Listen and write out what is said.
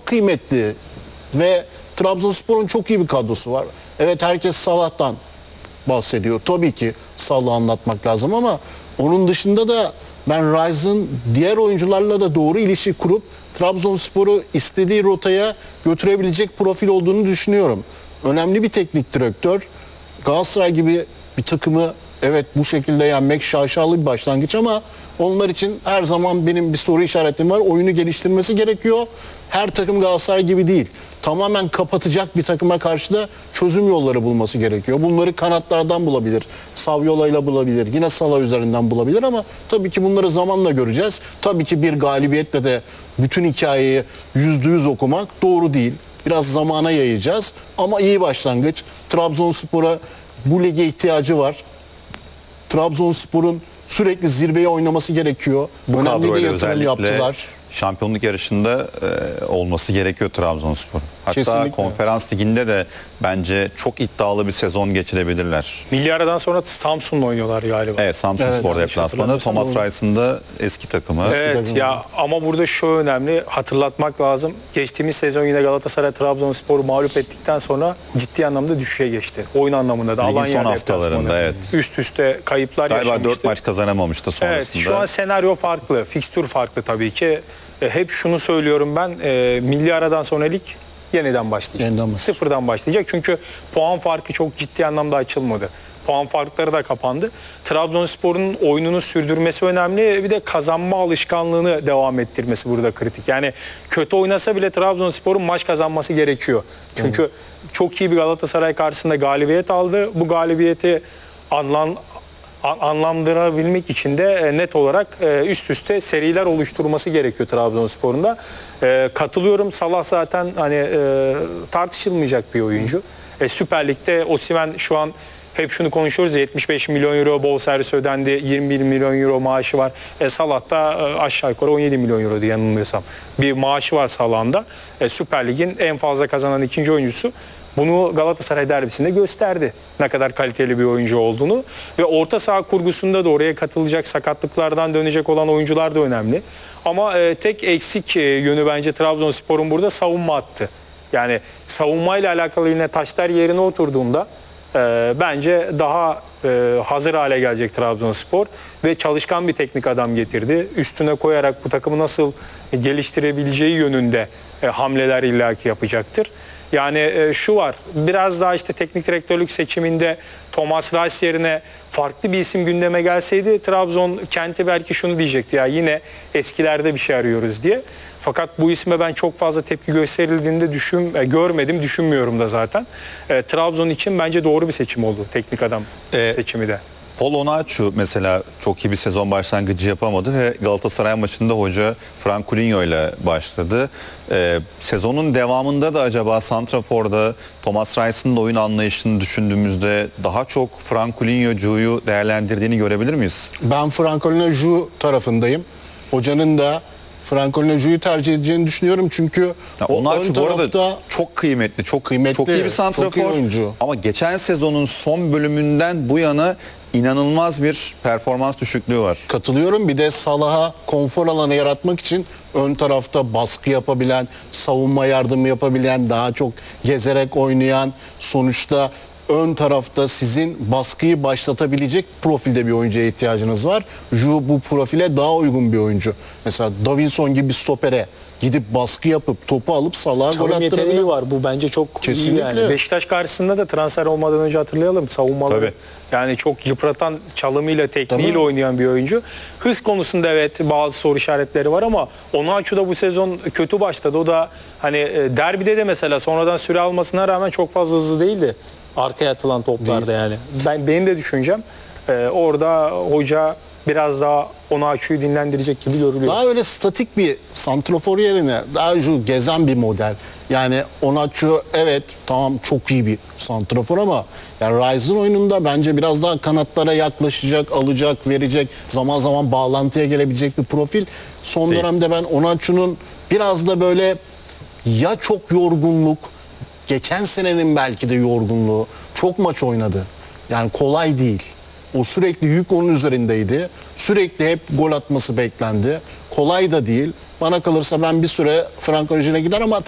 kıymetli ve Trabzonspor'un çok iyi bir kadrosu var. Evet, herkes Salah'tan bahsediyor. Tabii ki Salah'ı anlatmak lazım ama onun dışında da ben Rice'ın diğer oyuncularla da doğru ilişki kurup Trabzonspor'u istediği rotaya götürebilecek profil olduğunu düşünüyorum. Önemli bir teknik direktör. Galatasaray gibi bir takımı evet bu şekilde yenmek şaşalı bir başlangıç ama onlar için her zaman benim bir soru işaretim var. Oyunu geliştirmesi gerekiyor. Her takım Galatasaray gibi değil. Tamamen kapatacak bir takıma karşı da çözüm yolları bulması gerekiyor. Bunları kanatlardan bulabilir. Saviola'yla bulabilir. Yine Salah üzerinden bulabilir ama tabii ki bunları zamanla göreceğiz. Tabii ki bir galibiyetle de bütün hikayeyi %100 okumak doğru değil. Biraz zamana yayacağız ama iyi başlangıç. Trabzonspor'a bu lige ihtiyacı var. Trabzonspor'un sürekli zirveye oynaması gerekiyor. Bu önemli bir kadroyla yatırım özellikle yaptılar. şampiyonluk yarışında olması gerekiyor Trabzonspor. Hatta Kesinlikle. konferans liginde de bence çok iddialı bir sezon geçirebilirler. Milli aradan sonra Samsun'la oynuyorlar galiba. Evet, Samsunspor deplasmanı. hatırlamıyorsam Thomas Rice'ın da eski takımı. Evet ya, ama burada şu önemli, hatırlatmak lazım. Geçtiğimiz sezon yine Galatasaray Trabzonspor'u mağlup ettikten sonra ciddi anlamda düşüşe geçti. Oyun anlamında da. Ligin Alanya son haftalarında, deplasmanı. evet. Üst üste kayıplar Galiba yaşamıştı. 4 maç kazanamamıştı sonrasında. Evet, şu an senaryo farklı, fikstür farklı tabii ki. Hep şunu söylüyorum ben, milli aradan sonra lig yeniden başlayacak. Sıfırdan başlayacak çünkü puan farkı çok ciddi anlamda açılmadı. Puan farkları da kapandı. Trabzonspor'un oyununu sürdürmesi önemli. Bir de kazanma alışkanlığını devam ettirmesi burada kritik. Yani kötü oynasa bile Trabzonspor'un maç kazanması gerekiyor. Çünkü çok iyi bir Galatasaray karşısında galibiyet aldı. Bu galibiyeti anlamlandırabilmek için de net olarak üst üste seriler oluşturması gerekiyor Trabzonspor'un da. Katılıyorum. Salah zaten hani tartışılmayacak bir oyuncu. Süper Lig'de Osimhen şu an hep şunu konuşuyoruz ya, 75 milyon euro bonservis ödendi, 21 milyon euro maaşı var. Salah da aşağı yukarı 17 milyon euro diye yanılmıyorsam bir maaşı var Salah'ın da. Süper Lig'in en fazla kazanan ikinci oyuncusu. Bunu Galatasaray derbisinde gösterdi. Ne kadar kaliteli bir oyuncu olduğunu. Ve orta saha kurgusunda da oraya katılacak, sakatlıklardan dönecek olan oyuncular da önemli. Ama tek eksik yönü bence Trabzonspor'un burada savunma hattı. Yani savunmayla alakalı yine taşlar yerine oturduğunda bence daha hazır hale gelecek Trabzonspor ve çalışkan bir teknik adam getirdi. Üstüne koyarak bu takımı nasıl geliştirebileceği yönünde hamleler illaki yapacaktır. Yani şu var, biraz daha işte teknik direktörlük seçiminde Thomas Reis yerine farklı bir isim gündeme gelseydi Trabzon kenti belki şunu diyecekti, ya yine eskilerde bir şey arıyoruz diye. Fakat bu isme ben çok fazla tepki gösterildiğinde görmedim, düşünmüyorum da zaten. Trabzon için bence doğru bir seçim oldu teknik adam seçimi de. Paul Onaçu mesela çok iyi bir sezon başlangıcı yapamadı ve Galatasaray maçında hoca Frankulinho ile başladı. Sezonun devamında da acaba santraforda Thomas Rice'ın da oyun anlayışını düşündüğümüzde daha çok Frankulinho'cuyu değerlendirdiğini görebilir miyiz? Ben Frankulinho tarafındayım. Hocanın da Frankulinho'yu tercih edeceğini düşünüyorum çünkü Onaçu bu arada çok kıymetli, çok iyi bir santrafor. Ama geçen sezonun son bölümünden bu yana inanılmaz bir performans düşüklüğü var. Katılıyorum. Bir de Salah'a konfor alanı yaratmak için ön tarafta baskı yapabilen, savunma yardımı yapabilen, daha çok gezerek oynayan, sonuçta ön tarafta sizin baskıyı başlatabilecek profilde bir oyuncuya ihtiyacınız var. Ju bu profile daha uygun bir oyuncu. Mesela Davinson gibi bir stopere gidip baskı yapıp topu alıp Salah'a gol Çalım yeteneği attırabilen var. Bu bence çok kesinlikle iyi yani. Beşiktaş karşısında da transfer olmadan önce hatırlayalım savunmaları. Tabii. Yani çok yıpratan çalımıyla, tekniğiyle oynayan bir oyuncu. Hız konusunda evet bazı soru işaretleri var ama Onaçu da bu sezon kötü başladı. O da hani derbide de mesela sonradan süre almasına rağmen çok fazla hızlı değildi. Arkaya atılan toplarda yani. Benim de düşüncem orada hoca biraz daha Onaçu'yu dinlendirecek gibi görülüyor. Daha öyle statik bir santrafor yerine daha şu gezen bir model. Yani Onaçu evet tamam çok iyi bir santrafor ama yani Rice'ın oyununda bence biraz daha kanatlara yaklaşacak, alacak, verecek, zaman zaman bağlantıya gelebilecek bir profil. Son dönemde ben Onaçu'nun biraz da böyle ya çok yorgunluk, geçen senenin belki de yorgunluğu, çok maç oynadı. Yani kolay değil. O sürekli yük onun üzerindeydi. Sürekli hep gol atması beklendi. Kolay da değil. Bana kalırsa ben bir süre Frank Orijin'e gider ama